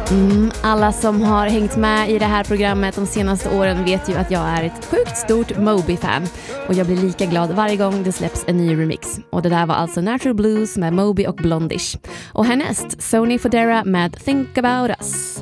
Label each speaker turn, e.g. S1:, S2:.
S1: Alla som har hängt med i det här programmet de senaste åren vet ju att jag är ett sjukt stort Moby-fan. Och jag blir lika glad varje gång det släpps en ny remix. Och det där var alltså Natural Blues med Moby och Blondish. Och härnäst Sony Fodera med Think About Us.